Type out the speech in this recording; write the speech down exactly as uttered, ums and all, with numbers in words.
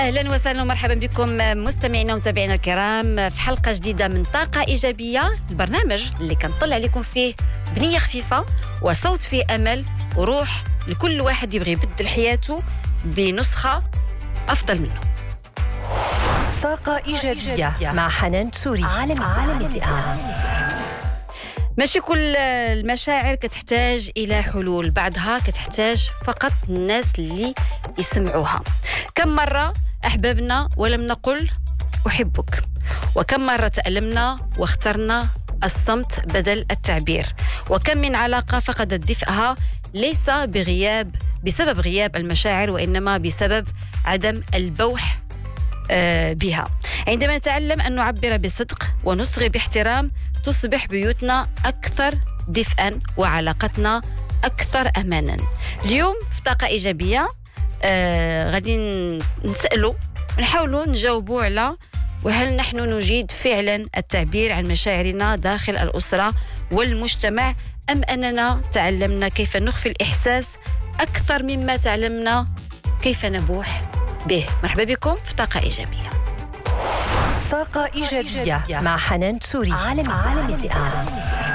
أهلا وسهلا ومرحبا بكم مستمعينا ومتابعينا الكرام في حلقة جديدة من طاقة إيجابية، البرنامج اللي كنطلع عليكم فيه بنية خفيفة وصوت فيه أمل وروح لكل واحد يبغي يبدل حياته بنسخة أفضل منه. طاقة إيجابية مع حنان تسوري. عالم عالم ماشي كل المشاعر كتحتاج إلى حلول، بعضها كتحتاج فقط الناس اللي يسمعوها. كم مرة أحببنا ولم نقل أحبك، وكم مرة تألمنا واخترنا الصمت بدل التعبير، وكم من علاقة فقدت دفئها ليس بغياب بسبب غياب المشاعر، وإنما بسبب عدم البوح بها. عندما نتعلم أن نعبر بصدق ونصغي باحترام، تصبح بيوتنا أكثر دفئا وعلاقتنا أكثر أمانا. اليوم في طاقة إيجابية آه غادي نسألوا ونحاولوا نجاوبوا على وهل نحن نجيد فعلا التعبير عن مشاعرنا داخل الأسرة والمجتمع، أم أننا تعلمنا كيف نخفي الإحساس أكثر مما تعلمنا كيف نبوح به. مرحبا بكم في طاقة إيجابية. طاقة إيجابية مع حنان تسوري. عالم عالم